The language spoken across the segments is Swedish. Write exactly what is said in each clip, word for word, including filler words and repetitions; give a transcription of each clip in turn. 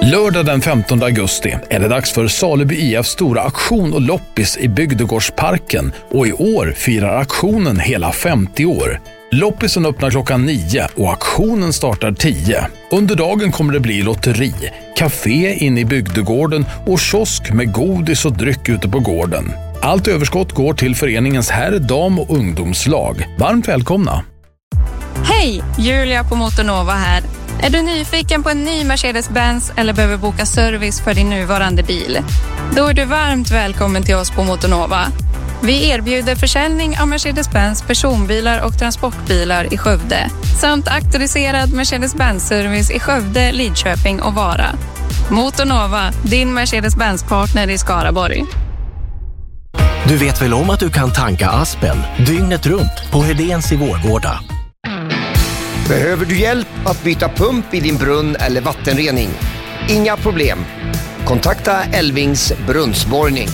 Lördag den femtonde augusti är det dags för Saleby I F:s stora aktion och loppis i Bygdegårdsparken, och i år firar aktionen hela femtio år. Loppisen öppnar klockan nio och aktionen startar tio. Under dagen kommer det bli lotteri, café inne i bygdegården och kiosk med godis och dryck ute på gården. Allt överskott går till föreningens herr-, dam- och ungdomslag. Varmt välkomna! Hej, Julia på Motornova här. Är du nyfiken på en ny Mercedes-Benz eller behöver boka service för din nuvarande bil? Då är du varmt välkommen till oss på Motornova. Vi erbjuder försäljning av Mercedes-Benz personbilar och transportbilar i Skövde samt auktoriserad Mercedes-Benz-service i Skövde, Lidköping och Vara. Motornova, din Mercedes-Benz-partner i Skaraborg. Du vet väl om att du kan tanka Aspen dygnet runt på Hedéns i Vårgårda? Behöver du hjälp att byta pump i din brunn eller vattenrening? Inga problem. Kontakta Elvings brunnsborrning.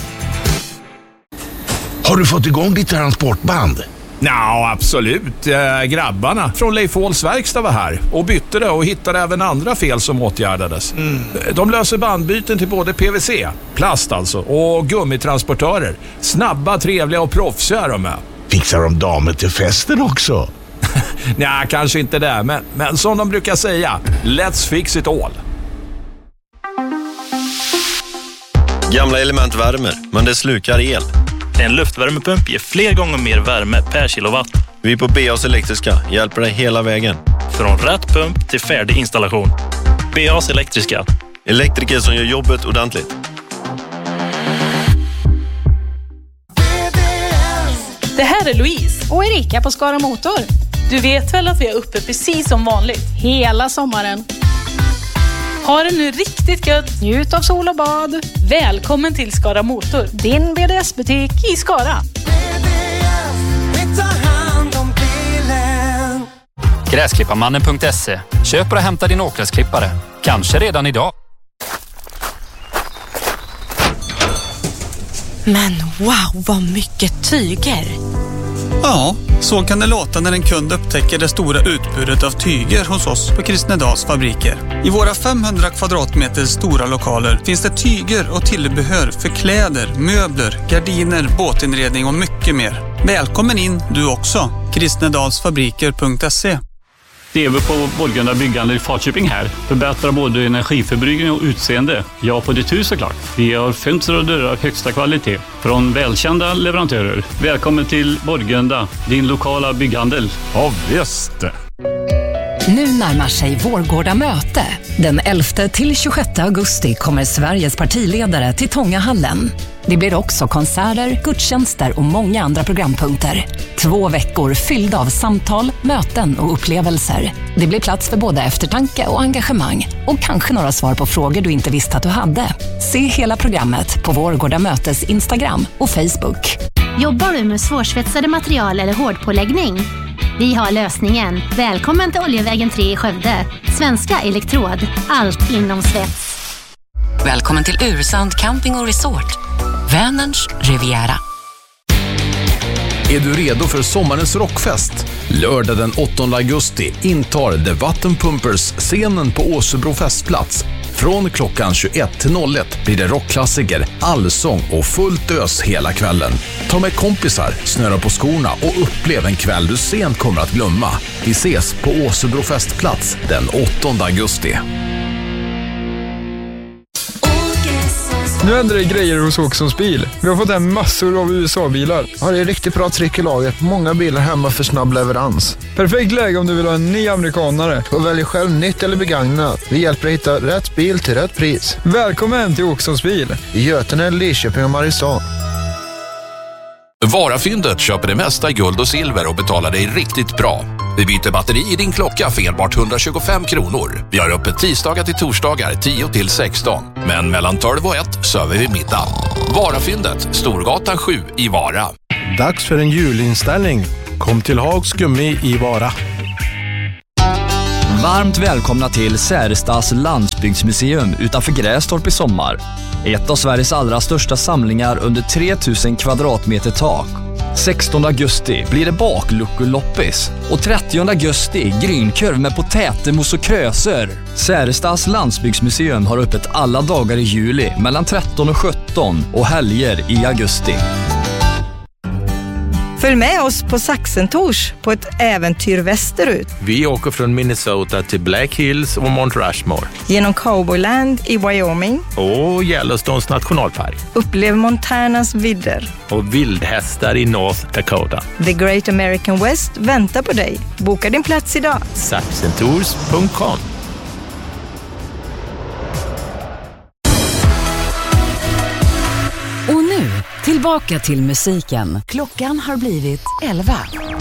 Har du fått igång ditt transportband? Ja, absolut. Äh, grabbarna från Leif Åhls verkstad var här och bytte det och hittade även andra fel som åtgärdades. Mm. De löser bandbyten till både P V C, plast alltså, och gummitransportörer. Snabba, trevliga och proffsiga är de med. Fixar de damer till festen också? Nej, kanske inte det, men, men som de brukar säga, let's fix it all. Gamla element värmer, men det slukar el. En luftvärmepump ger fler gånger mer värme per kilowatt. Vi på B A S Elektriska hjälper dig hela vägen. Från rätt pump till färdig installation. B A S Elektriska. Elektriker som gör jobbet ordentligt. Det här är Louise och Erika på Skara Motor. Du vet väl att vi är uppe precis som vanligt hela sommaren. Ha det nu riktigt gött. Njut av sol och bad. Välkommen till Skara Motor, din B D S-butik i Skara. Gräsklipparmannen punkt se. Köp och hämta din åkgräsklippare. Kanske redan idag. Men wow, vad mycket tyger! Ja, så kan det låta när en kund upptäcker det stora utbudet av tyger hos oss på Kristnedals fabriker. I våra femhundra kvadratmeter stora lokaler finns det tyger och tillbehör för kläder, möbler, gardiner, båtinredning och mycket mer. Välkommen in du också, kristnedalsfabriker punkt se. Det är vi på Borgunda byggande i Falköping här. Förbättrar både energiförbrukning och utseende. Ja, på ditt hus såklart. Vi har fönster och dörrar av högsta kvalitet från välkända leverantörer. Välkommen till Borgunda, din lokala bygghandel. Ja, visst. Nu närmar sig Vårgårda möte. Den elfte till tjugosjätte augusti kommer Sveriges partiledare till Tångahallen. Det blir också konserter, gudstjänster och många andra programpunkter. Två veckor fyllda av samtal, möten och upplevelser. Det blir plats för både eftertanke och engagemang. Och kanske några svar på frågor du inte visste att du hade. Se hela programmet på Vårgårda mötes Instagram och Facebook. Jobbar du med svårsvetsade material eller hårdpåläggning? Vi har lösningen. Välkommen till Oljevägen tre i Skövde. Svenska Elektrod. Allt inom svets. Välkommen till Ursand Camping och Resort. Vänerns Riviera. Är du redo för sommarens rockfest? Lördag den åttonde augusti intar The Vattenpumpers scenen på Åsebro festplats. Från klockan tjugoett till noll ett blir det rockklassiker, allsång och fullt ös hela kvällen. Ta med kompisar, snöra på skorna och upplev en kväll du sent kommer att glömma. Vi ses på Åsebro festplats den åttonde augusti. Nu ändrar det grejer hos Åkessons bil. Vi har fått hem massor av U S A-bilar. Ja, det är riktigt bra tryck i laget. Många bilar hemma för snabb leverans. Perfekt läge om du vill ha en ny amerikanare. Och välj själv nytt eller begagnat. Vi hjälper dig hitta rätt bil till rätt pris. Välkommen till Åkessons bil. I Götene, Lidköping och Mariestad. Varafyndet köper det mesta i guld och silver och betalar dig riktigt bra. Vi byter batteri i din klocka för enbart etthundratjugofem kronor. Vi har öppet tisdagar till torsdagar tio till sexton. Men mellan tolv och ett söver vi middag. Varafyndet, Storgatan sju i Vara. Dags för en julinställning. Kom till Hags Gummi i Vara. Varmt välkomna till Särestas landsbygdsmuseum utanför Grästorp i sommar. Ett av Sveriges allra största samlingar under tre tusen kvadratmeter tak. sextonde augusti blir det baklucko-loppis. Och trettionde augusti grynkurv med potätemos och kröser. Särestas landsbygdsmuseum har öppet alla dagar i juli mellan tretton och sjutton och helger i augusti. Följ med oss på Saxentors på ett äventyr västerut. Vi åker från Minnesota till Black Hills och Mount Rushmore. Genom Cowboyland i Wyoming. Och Yellowstones nationalpark. Upplev Montanas vidder. Och vildhästar i North Dakota. The Great American West väntar på dig. Boka din plats idag. Saxentours punkt com. Och nu, tillbaka till musiken. Klockan har blivit elva.